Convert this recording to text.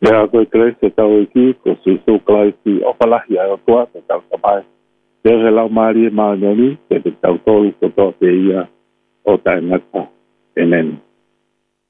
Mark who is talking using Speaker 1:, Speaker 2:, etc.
Speaker 1: Ya ko krese tau iki ko su klaisi o palahi o tua te tau tapai. Te o lau maari e maanyoni te tau tolu ko to te ia o tae ngata. Amen.